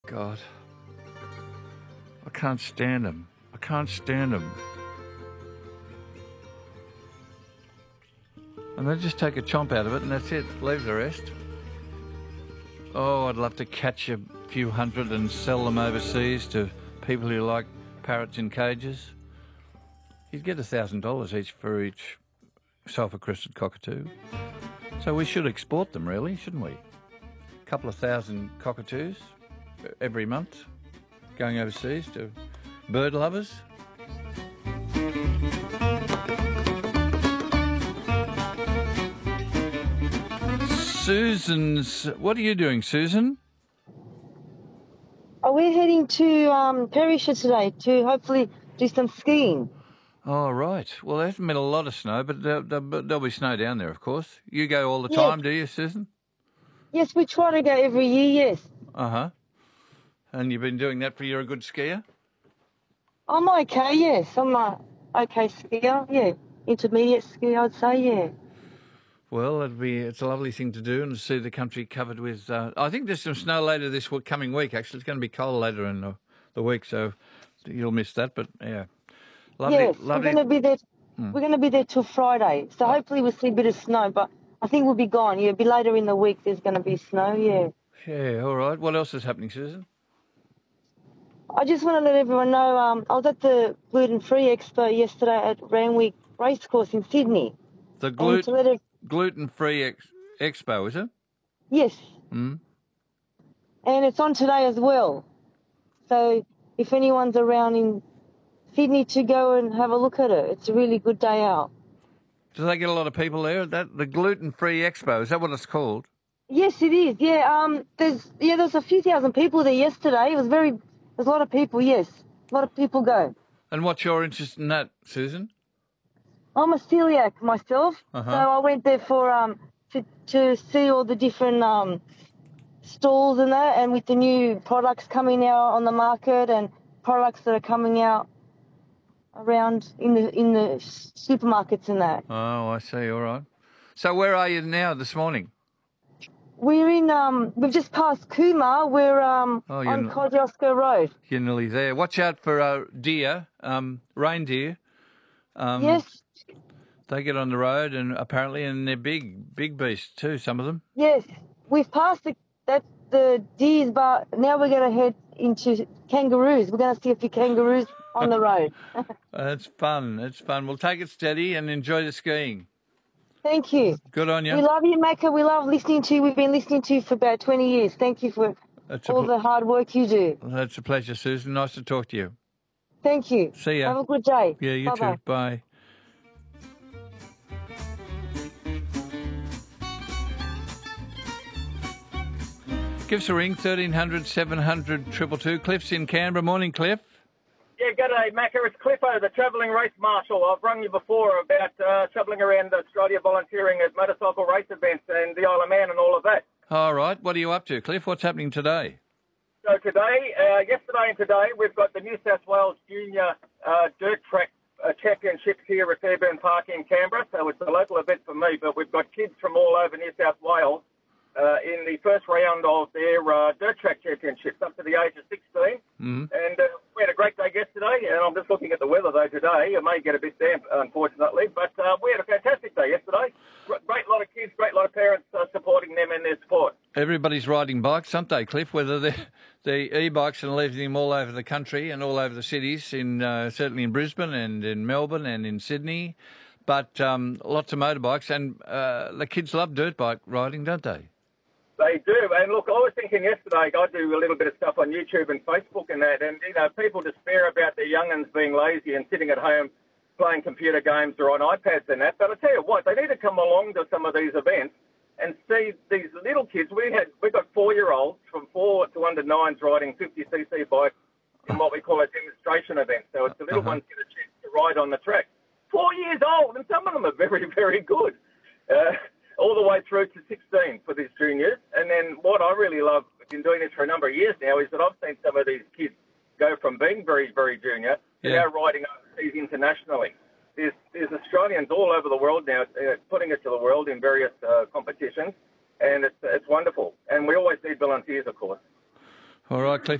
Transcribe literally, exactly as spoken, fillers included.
God. I can't stand them. I can't stand them. And they just take a chomp out of it and that's it. Leave the rest. Oh, I'd love to catch a few hundred and sell them overseas to people who like parrots in cages. You'd get a thousand dollars each for each sulphur-crested cockatoo. So we should export them, really, shouldn't we? A couple of thousand cockatoos every month going overseas to bird lovers. Susan's... What are you doing, Susan? Oh, we're heading to um, Perisher today to hopefully do some skiing. Oh, right. Well, there hasn't been a lot of snow, but there, there, there'll be snow down there, of course. You go all the Yes. time, do you, Susan? Yes, we try to go every year, yes. Uh-huh. And you've been doing that for you're a good skier? I'm okay, yes. I'm a okay skier, yeah. Intermediate skier, I'd say, yeah. Well, it'd be, it's a lovely thing to do and to see the country covered with... Uh, I think there's some snow later this w- coming week, actually. It's going to be cold later in the, the week, so you'll miss that, but yeah. Lovely, yes, lovely. we're going to be there. Hmm. We're going to be there till Friday, so Oh. hopefully we'll see a bit of snow. But I think we'll be gone. Yeah, it'll be later in the week. There's going to be snow. Yeah. Yeah, all right. What else is happening, Susan? I just want to let everyone know. Um, I was at the Gluten Free Expo yesterday at Randwick Racecourse in Sydney. The And glut- to let it, gluten-free ex- expo, is it? yes, Hmm. and it's on today as well. So if anyone's around in Sydney to go and have a look at it, it's a really good day out. Do they get a lot of people there? That the gluten-free expo, is that what it's called? Yes, it is. Yeah, um, there's yeah, there's a few thousand people there yesterday. It was very, there's a lot of people. Yes, a lot of people go. And what's your interest in that, Susan? I'm a celiac myself, Uh-huh. so I went there for um to to see all the different um stalls and that, and with the new products coming out on the market and products that are coming out around in the in the supermarkets and that. Oh, I see. All right. So where are you now this morning? We're in um we've just passed Cooma. We're um Oh, you're on n- Kosciuszko Road. You're nearly there. Watch out for uh, deer, um, reindeer. Um, Yes. They get on the road and apparently, and they're big, big beasts too, some of them. Yes, we've passed the, that the deers, but now we're going to head into kangaroos. We're going to see a few kangaroos on the road. It's fun. It's fun. We'll take it steady and enjoy the skiing. Thank you. Good on you. We love you, Macca. We love listening to you. We've been listening to you for about twenty years. Thank you for It's a all pl- the hard work you do. That's a pleasure, Susan. Nice to talk to you. Thank you. See ya. Have a good day. Yeah, you Bye-bye. too. Bye. Give us a ring, thirteen hundred, seven hundred, two two two. Cliff's in Canberra. Morning, Cliff. Yeah, g'day, Macca. It's Cliffo, the travelling race marshal. I've rung you before about uh, travelling around Australia volunteering at motorcycle race events and the Isle of Man and all of that. All right. What are you up to, Cliff? What's happening today? So today, uh, yesterday and today, we've got the New South Wales Junior uh, Dirt Track uh, Championships here at Fairburn Park in Canberra. So it's a local event for me, but we've got kids from all over New South Wales uh, in the first round of their uh, Dirt Track Championships up to the age of sixteen. Mm-hmm. And uh, we had a great day yesterday, and I'm just looking at the weather, though, today. It may get a bit damp, unfortunately, but uh, we had a fantastic day yesterday. Great lot of kids, great lot of parents uh, supporting them in their sport. Everybody's riding bikes, aren't they, Cliff? Whether they're the e-bikes and leaving them all over the country and all over the cities, in uh, certainly in Brisbane and in Melbourne and in Sydney. But um, lots of motorbikes, and uh, the kids love dirt bike riding, don't they? They do. And look, I was thinking yesterday, I do a little bit of stuff on YouTube and Facebook and that, and, you know, people despair about their young'uns being lazy and sitting at home playing computer games or on iPads and that. But I tell you what, they need to come along to some of these events and see these little kids. We had, we got four-year-olds from four to under nines riding fifty c c bikes in what we call a demonstration event. So it's the little Uh-huh. ones get a chance to ride on the track. Four years old, and some of them are very, very good. Uh, all the way through to sixteen for these juniors. And then what I really love, I've been doing this for a number of years now, is that I've seen some of these kids go from being very, very junior to Yeah. now riding overseas internationally. There's, there's Australians all over the world now uh, putting it to the world in various uh, competitions, and it's, it's wonderful. And we always need volunteers, of course. All right, Cliff.